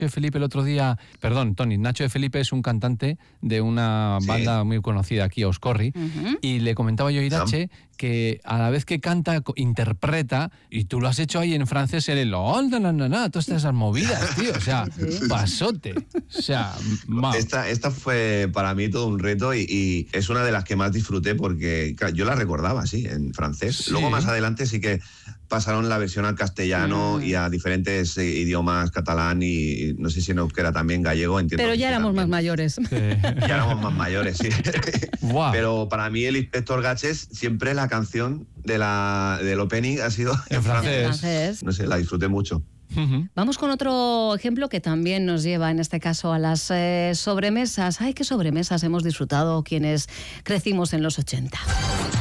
de Felipe el otro día, perdón, Toni, Nacho de Felipe es un cantante de una banda muy conocida aquí, Oscorri, y le comentaba yo a Irache que a la vez que canta, interpreta, y tú lo has hecho ahí en francés, todas esas movidas, tío, o sea, pasote, o sea, esta fue para mí todo un reto y es una de las que más disfruté porque yo la recordaba así, en francés. Sí. Luego más adelante sí que pasaron la versión al castellano y a diferentes idiomas, catalán y no sé si en euskera también, gallego, entiendo. Pero ya éramos también. más mayores. Sí. Ya éramos más mayores, sí. Wow. Pero para mí el Inspector Gadget, siempre la canción del opening ha sido en francés. No sé, la disfruté mucho. Vamos con otro ejemplo que también nos lleva en este caso a las sobremesas. Ay, qué sobremesas hemos disfrutado quienes crecimos en los 80.